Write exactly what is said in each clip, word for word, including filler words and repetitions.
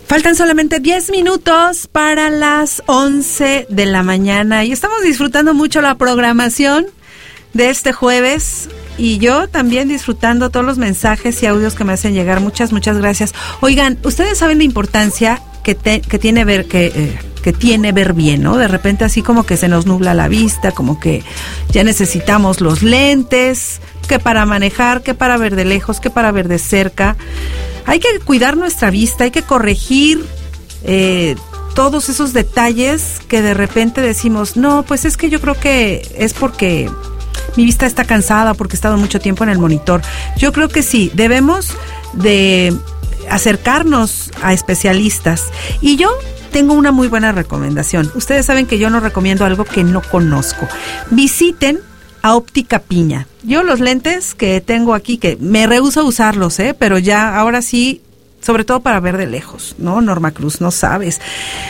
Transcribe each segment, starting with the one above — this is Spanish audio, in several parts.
Faltan solamente diez minutos para las once de la mañana y estamos disfrutando mucho la programación de este jueves y yo también disfrutando todos los mensajes y audios que me hacen llegar. Muchas, muchas gracias. Oigan, ustedes saben la importancia que, te, que tiene ver que... Eh, que tiene ver bien, ¿no? De repente así como que se nos nubla la vista, como que ya necesitamos los lentes, que para manejar, que para ver de lejos, que para ver de cerca. Hay que cuidar nuestra vista, hay que corregir eh, todos esos detalles que de repente decimos, no, pues es que yo creo que es porque mi vista está cansada, porque he estado mucho tiempo en el monitor. Yo creo que sí, debemos de acercarnos a especialistas. Y yo tengo una muy buena recomendación. Ustedes saben que yo no recomiendo algo que no conozco. Visiten a Óptica Piña. Yo los lentes que tengo aquí, que me rehúso a usarlos, ¿eh? Pero ya, ahora sí, sobre todo para ver de lejos, ¿no? Norma Cruz, no sabes.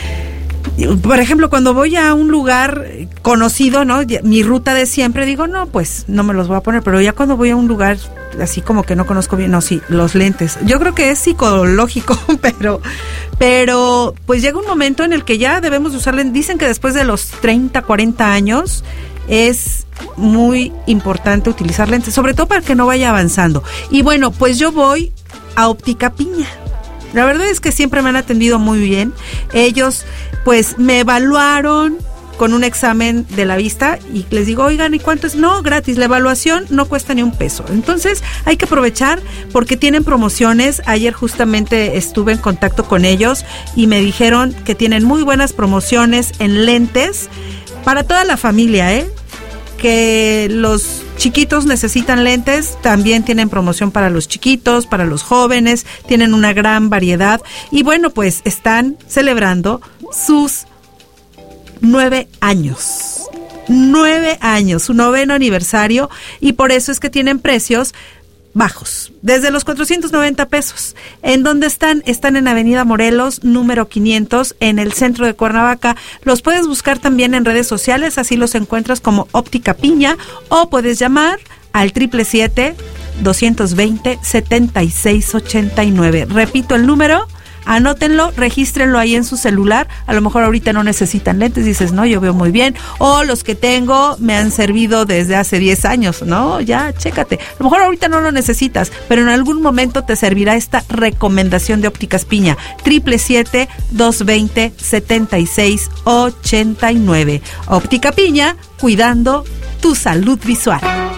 Por ejemplo, cuando voy a un lugar conocido, ¿no? Mi ruta de siempre, digo, no, pues no me los voy a poner, pero ya cuando voy a un lugar así como que no conozco bien, no, sí, los lentes. Yo creo que es psicológico, pero, pero pues llega un momento en el que ya debemos de usar lentes. Dicen que después de los treinta, cuarenta años es muy importante utilizar lentes, sobre todo para que no vaya avanzando. Y bueno, pues yo voy a Óptica Piña. La verdad es que siempre me han atendido muy bien. Ellos, pues, me evaluaron con un examen de la vista y les digo, oigan, ¿y cuánto es? No, gratis, la evaluación no cuesta ni un peso. Entonces, hay que aprovechar porque tienen promociones. Ayer justamente estuve en contacto con ellos y me dijeron que tienen muy buenas promociones en lentes para toda la familia, ¿eh? Que los chiquitos necesitan lentes, también tienen promoción para los chiquitos, para los jóvenes, tienen una gran variedad y bueno, pues están celebrando sus nueve años, nueve años, su noveno aniversario y por eso es que tienen precios bajos, desde los cuatrocientos noventa pesos. ¿En dónde están? Están en Avenida Morelos, número quinientos, en el centro de Cuernavaca. Los puedes buscar también en redes sociales, así los encuentras como Óptica Piña, o puedes llamar al siete siete siete, dos dos cero, siete seis ocho nueve. Repito el número, anótenlo, regístrenlo ahí en su celular. A lo mejor ahorita no necesitan lentes, dices, no, yo veo muy bien, o los que tengo me han servido desde hace diez años, no, ya, chécate. A lo mejor ahorita no lo necesitas, pero en algún momento te servirá esta recomendación de Ópticas Piña. siete siete siete, dos dos cero, siete seis ocho nueve. Óptica Piña, cuidando tu salud visual.